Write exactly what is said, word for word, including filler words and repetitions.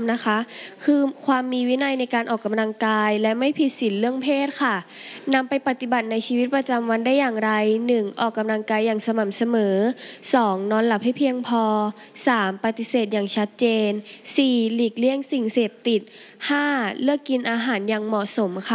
นะคะ คือความมีวินัยในการออกกำลังกาย และไม่ผิดศีลเรื่องเพศค่ะนำไปปฏิบัติในชีวิตประจำวันได้อย่างไร หนึ่ง. ออกกำลังกายอย่างสม่ำเสมอ สอง. นอนหลับให้เพียงพอ สาม. ปฏิเสธอย่างชัดเจน สี่. หลีกเลี่ยงสิ่งเสพติด ห้า. เลือกกินอาหารอย่างเหมาะสมค่ะ